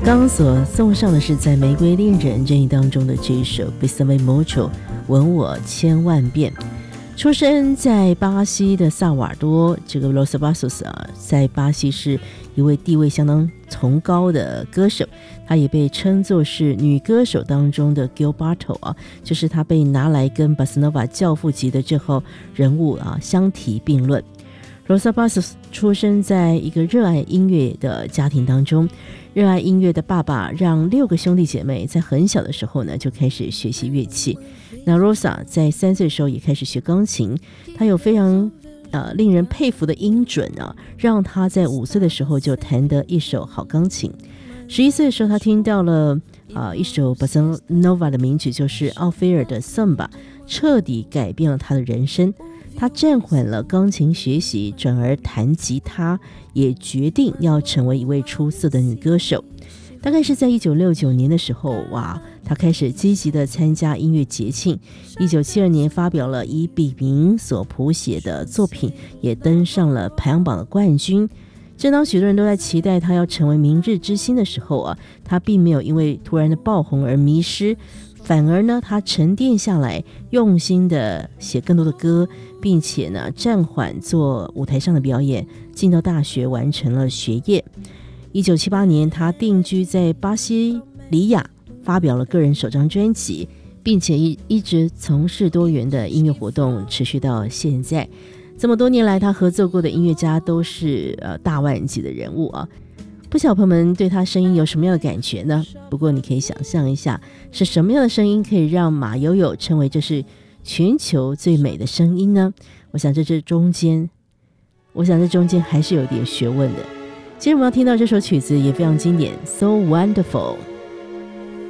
刚刚所送上的是在《玫瑰恋人》阵营当中的这一首 Besame Mucho 吻我千万遍。出生在巴西的萨瓦尔多，这个 Los Passos 在巴西是一位地位相当崇高的歌手，她也被称作是女歌手当中的 Gilberto 就是她被拿来跟 Bossa Nova 教父级的这号人物相提并论。Los Passos 出生在一个热爱音乐的家庭当中，热爱音乐的爸爸让6个兄弟姐妹在很小的时候呢就开始学习乐器。那 Rosa 在3岁的时候也开始学钢琴，她有非常令人佩服的音准让她在5岁的时候就弹得一手好钢琴。11岁的时候，她听到了一首 Bossa Nova 的名曲，就是奥菲尔的 Samba， 彻底改变了她的人生。她暂缓了钢琴学习，转而弹吉他，也决定要成为一位出色的女歌手。大概是在1969年的时候，她开始积极的参加音乐节庆。1972年发表了以笔名所谱写的作品，也登上了排行榜的冠军。正当许多人都在期待她要成为明日之星的时候她并没有因为突然的爆红而迷失，反而呢，她沉淀下来，用心的写更多的歌，并且呢暂缓做舞台上的表演，进到大学完成了学业。1978年，她定居在巴西里亚，发表了个人首张专辑，并且一直从事多元的音乐活动，持续到现在。这么多年来，她合作过的音乐家都是大万级的人物不晓得朋友们对她声音有什么样的感觉呢？不过你可以想象一下，是什么样的声音可以让马友友称为这是全球最美的声音呢？我想这中间还是有点学问的。今天我们要听到这首曲子也非常经典， So Wonderful，